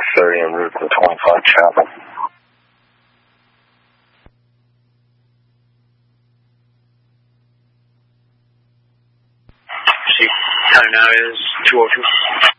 30 en route to 25 Chapel. See, time now is 2:02.